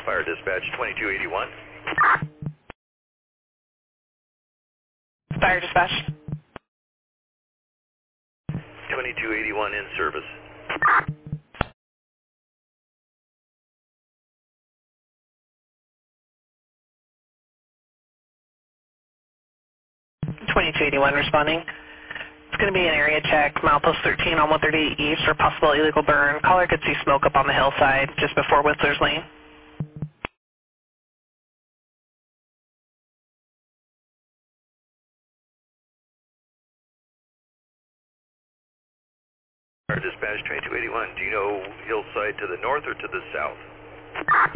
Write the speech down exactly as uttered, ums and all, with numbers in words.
Fire dispatch twenty-two eighty-one. Fire dispatch. twenty-two eighty-one in service. twenty-two eighty-one responding. It's going to be an area check, milepost thirteen on one thirty-eight East for possible illegal burn. Caller could see smoke up on the hillside just before Whistler's Lane. Fire dispatch twenty-two eighty-one. Do you know hillside to the north or to the south?